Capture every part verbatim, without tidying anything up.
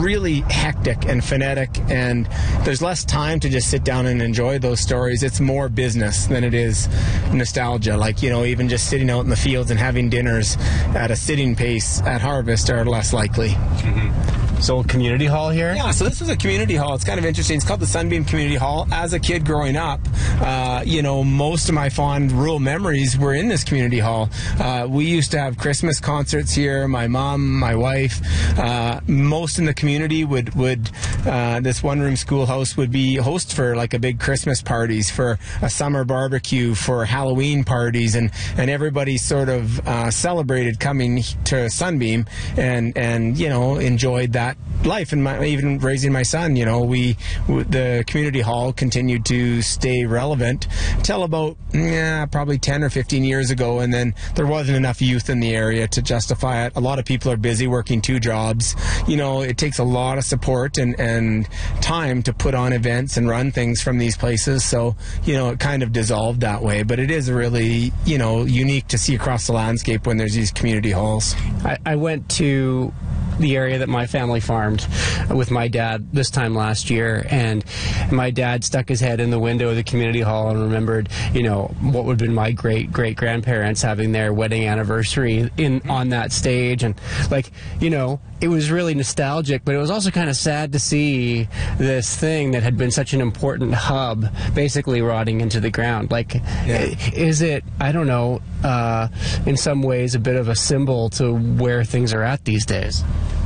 really hectic and frenetic, and there's less time to just sit down and enjoy those stories. It's more business than it is nostalgia. Like, you know, even just sitting out in the fields and having dinners at a sitting pace at harvest are less likely. Mm-hmm. So community hall here? Yeah, so this is a community hall. It's kind of interesting. It's called the Sunbeam Community Hall. As a kid growing up, uh, you know, most of my fond rural memories were in this community hall. Uh, we used to have Christmas concerts here. My mom, my wife, uh, most in the community would, would uh, this one-room schoolhouse would be host for like a big Christmas parties, for a summer barbecue, for Halloween parties, and, and everybody sort of uh, celebrated coming to Sunbeam and, and, you know, enjoyed that life. And my, even raising my son, you know, we w- the community hall continued to stay relevant till about yeah, probably ten or fifteen years ago, and then there wasn't enough youth in the area to justify it. A lot of people are busy working two jobs. You know, it takes a lot of support and, and time to put on events and run things from these places, so, you know, it kind of dissolved that way. But it is really, you know, unique to see across the landscape when there's these community halls. I, I went to the area that my family farmed with my dad this time last year, and my dad stuck his head in the window of the community hall and remembered, you know, what would have been my great great grandparents having their wedding anniversary in on that stage. And like, you know, it was really nostalgic, but it was also kind of sad to see this thing that had been such an important hub basically rotting into the ground. Like, yeah. Is it, I don't know, uh, in some ways a bit of a symbol to where things are at these days?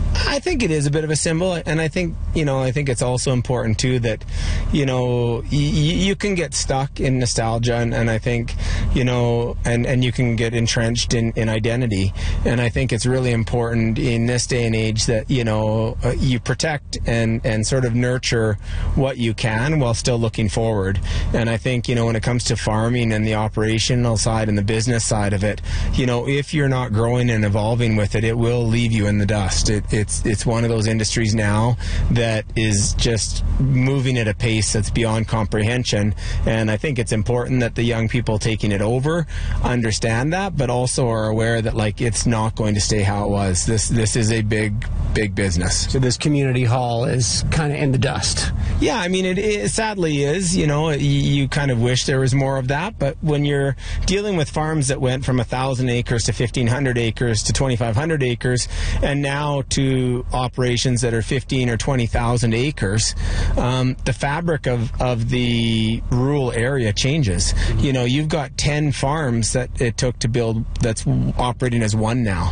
I think it is a bit of a symbol, and I think, you know, I think it's also important too that, you know, y- you can get stuck in nostalgia, and, and I think, you know, and, and you can get entrenched in, in identity, and I think it's really important in this day and age that, you know, uh, you protect and, and sort of nurture what you can while still looking forward. And I think, you know, when it comes to farming and the operational side and the business side of it, you know, if you're not growing and evolving with it, it will leave you in the dust. It, it It's it's one of those industries now that is just moving at a pace that's beyond comprehension, and I think it's important that the young people taking it over understand that, but also are aware that, like, it's not going to stay how it was. This this is a big big business. So this community hall is kind of in the dust. Yeah, I mean, it, it sadly is. You know, you, you kind of wish there was more of that, but when you're dealing with farms that went from a thousand acres to fifteen hundred acres to twenty-five hundred acres, and now to operations that are fifteen or twenty thousand acres, um, the fabric of, of the rural area changes. Mm-hmm. You know, you've got ten farms that it took to build that's operating as one now.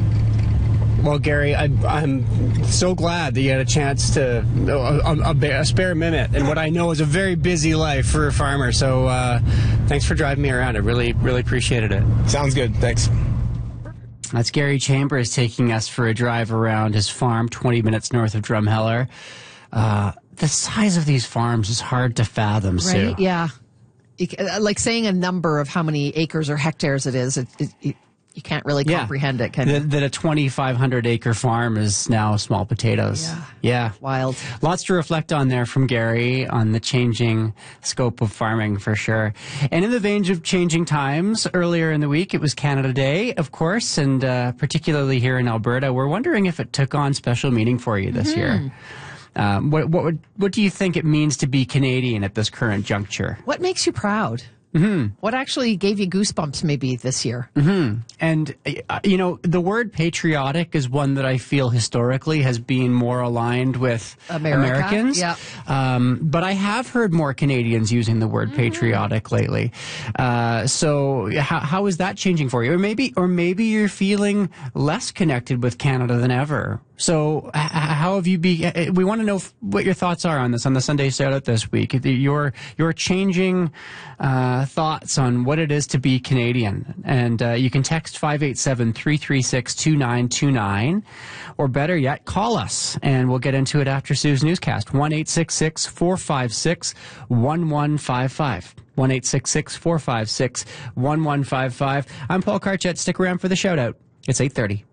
Well, Gary, I, I'm so glad that you had a chance to, a, a, a spare minute in what I know is a very busy life for a farmer. So uh, thanks for driving me around. I really, really appreciated it. Sounds good. Thanks. That's Gary Chambers taking us for a drive around his farm, twenty minutes north of Drumheller. Uh, the size of these farms is hard to fathom, Sue. Right? Yeah. You, like saying a number of how many acres or hectares it is, it, it, it, you can't really yeah. comprehend it, can that, you? That a twenty-five hundred acre farm is now small potatoes. Yeah. Yeah. Wild. Lots to reflect on there from Gary on the changing scope of farming, for sure. And in the vein of changing times, earlier in the week, it was Canada Day, of course, and uh, particularly here in Alberta. We're wondering if it took on special meaning for you this mm-hmm. year. Um, what, what, would, what do you think it means to be Canadian at this current juncture? What makes you proud? Mm-hmm. What actually gave you goosebumps maybe this year? Mm-hmm. And, uh, you know, the word patriotic is one that I feel historically has been more aligned with America. Americans. Yeah. Um, but I have heard more Canadians using the word mm-hmm. patriotic lately. Uh, so how, how is that changing for you? Or maybe, or maybe you're feeling less connected with Canada than ever. So h- how have you be? We want to know what your thoughts are on this on the Sunday Shoutout this week. Your your changing uh, thoughts on what it is to be Canadian, and uh, you can text five eight seven, three three six, two nine two nine, or better yet, call us, and we'll get into it after Sue's newscast. one eight six six, four five six, one one five five. one eight six six, four five six, one one five five. I'm Paul Karchet. Stick around for the shoutout. It's eight thirty.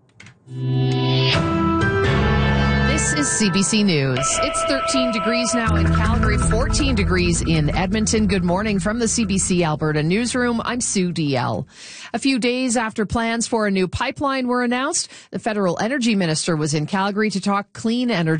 This is C B C News. It's thirteen degrees now in Calgary, fourteen degrees in Edmonton. Good morning from the C B C Alberta Newsroom. I'm Sue D L. A few days after plans for a new pipeline were announced, the federal energy minister was in Calgary to talk clean energy.